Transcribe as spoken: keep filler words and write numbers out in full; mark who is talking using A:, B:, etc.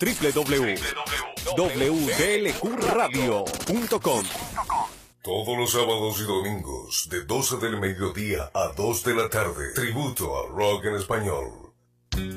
A: w w w punto w d l q radio punto com.
B: Todos los sábados y domingos, de doce del mediodía a dos de la tarde, tributo al rock en español.